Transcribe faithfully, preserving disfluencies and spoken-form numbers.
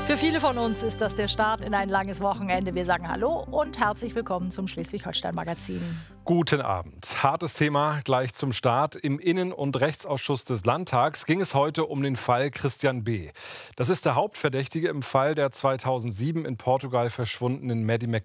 Für viele von uns ist das der Start in ein langes Wochenende. Wir sagen Hallo und herzlich willkommen zum Schleswig-Holstein-Magazin. Guten Abend. Hartes Thema gleich zum Start. Im Innen- und Rechtsausschuss des Landtags ging es heute um den Fall Christian B. Das ist der Hauptverdächtige im Fall der zweitausendsieben in Portugal verschwundenen Maddie